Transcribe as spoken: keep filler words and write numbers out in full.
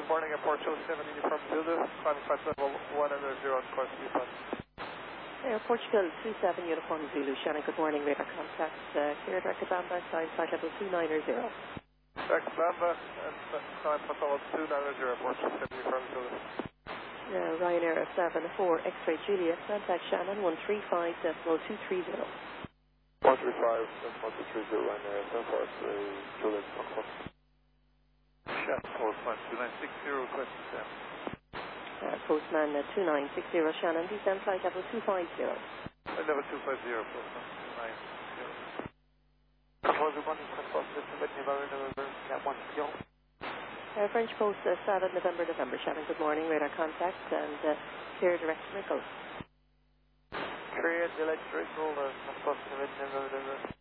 good morning, Airport two seven Uniform Zulu, climbing flight level one hundred on course Houston. Air Portugal two seven Uniform Zulu, Shannon, good morning, radar contact, uh, clear direct Bamba, sign flight level two ninety. Direct Bamba, and climb flight level two ninety, Airport two seven Uniform Zulu. Uh, Ryanair seven four X-ray Juliet, contact Shannon one three five decimal two three zero. one three five decimal two three zero, Ryanair seven four X-ray Juliet, Concord. Shannon, Postman two nine six zero, question ten. Uh, Postman uh, two nine six zero, Shannon, descend flight level two five zero. Uh, level two five zero, Postman two nine six zero. Concord, good morning, Concord, November, November, Cap one zero. Uh, French Coast uh, seven November, November, Shannon, good morning, radar contact, and uh, clear direct Nickel. Clear direct Nickel, uh, Concord, November, November.